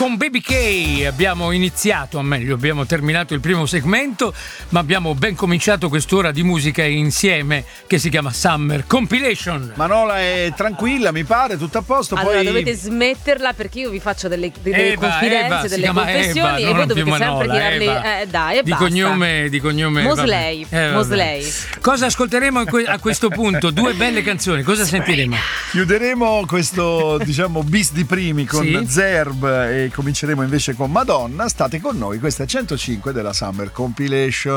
Con Baby K abbiamo iniziato, o meglio, abbiamo terminato il primo segmento, ma abbiamo ben cominciato quest'ora di musica insieme che si chiama Summer Compilation. Manola è tranquilla, mi pare, tutto a posto. Allora poi dovete smetterla perché io vi faccio delle confidenze, delle confessioni Eva, e voi dovete Manola, sempre tirarli. Dai, e di basta. cognome Mosley. Mosley. Cosa ascolteremo a questo punto? Due belle canzoni, cosa sentiremo? chiuderemo questo, diciamo, bis di primi con Sì. Zerb e cominceremo invece con Madonna. State con noi, questa è 105 della Summer Compilation.